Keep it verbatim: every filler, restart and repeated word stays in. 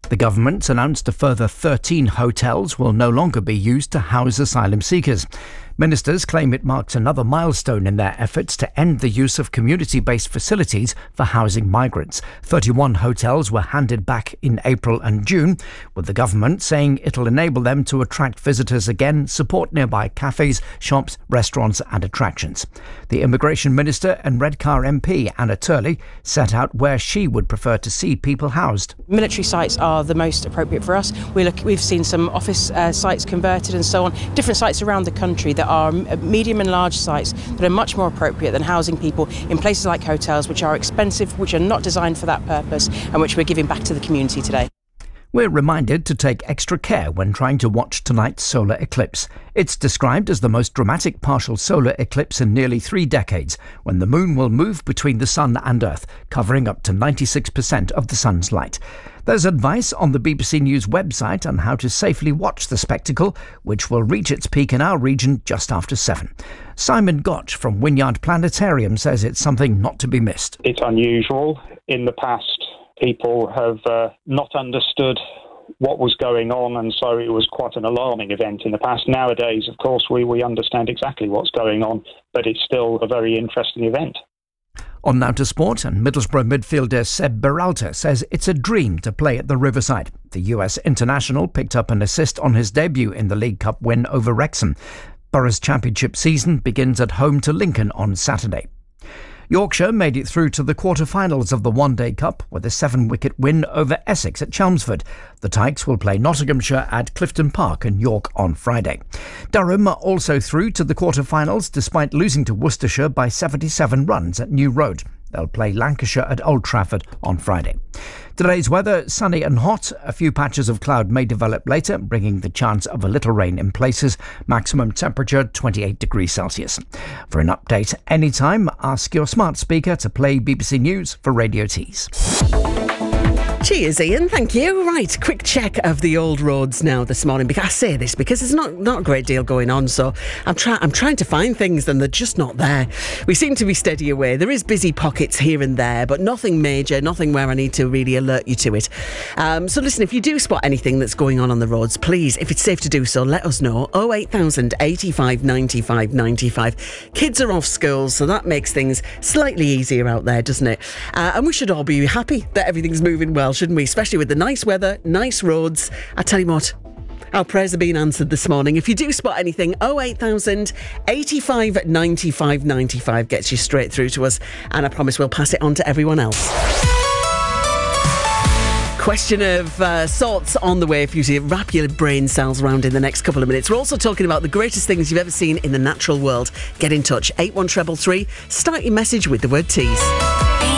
The government announced a further thirteen hotels will no longer be used to house asylum seekers. Ministers claim it marks another milestone in their efforts to end the use of community-based facilities for housing migrants. thirty-one hotels were handed back in April and June, with the government saying it'll enable them to attract visitors again, support nearby cafes, shops, restaurants and attractions. The Immigration Minister and Redcar M P Anna Turley set out where she would prefer to see people housed. Military sites are the most appropriate for us. We look, we've seen some office uh, sites converted and so on, different sites around the country that are medium and large sites that are much more appropriate than housing people in places like hotels, which are expensive, which are not designed for that purpose, and which we're giving back to the community today. We're reminded to take extra care when trying to watch tonight's solar eclipse. It's described as the most dramatic partial solar eclipse in nearly three decades, when the moon will move between the sun and Earth, covering up to ninety-six percent of the sun's light. There's advice on the B B C News website on how to safely watch the spectacle, which will reach its peak in our region just after seven. Simon Gotch from Wynyard Planetarium says it's something not to be missed. It's unusual. In the past, people have uh, not understood what was going on, and so it was quite an alarming event in the past. Nowadays, of course, we, we understand exactly what's going on, but it's still a very interesting event. On Now to Sport, and Middlesbrough midfielder Seb Berhalter says it's a dream to play at the Riverside. The U S international picked up an assist on his debut in the League Cup win over Wrexham. Borough's championship season begins at home to Lincoln on Saturday. Yorkshire made it through to the quarter-finals of the One Day Cup with a seven-wicket win over Essex at Chelmsford. The Tykes will play Nottinghamshire at Clifton Park in York on Friday. Durham are also through to the quarter-finals despite losing to Worcestershire by seventy-seven runs at New Road. They'll play Lancashire at Old Trafford on Friday. Today's weather, sunny and hot. A few patches of cloud may develop later, bringing the chance of a little rain in places. Maximum temperature twenty-eight degrees Celsius. For an update anytime, ask your smart speaker to play B B C News for Radio Tees. Cheers, Ian. Thank you. Right, quick check of the old roads now this morning. Because I say this because there's not, not a great deal going on, so I'm trying I'm trying to find things and they're just not there. We seem to be steady away. There is busy pockets here and there, but nothing major, nothing where I need to really alert you to it. Um, so listen, if you do spot anything that's going on on the roads, please, if it's safe to do so, let us know. oh eight thousand eighty-five ninety-five ninety-five. Kids are off school, so that makes things slightly easier out there, doesn't it? Uh, and we should all be happy that everything's moving well, shouldn't we? Especially with the nice weather, nice roads. I tell you what, our prayers are being answered this morning. If you do spot anything, oh eight thousand eighty-five ninety-five ninety-five gets you straight through to us, and I promise we'll pass it on to everyone else. Question of uh, sorts on the way if you see wrap your brain cells around in the next couple of minutes. We're also talking about the greatest things you've ever seen in the natural world. Get in touch, eight one three three three. Start your message with the word tease.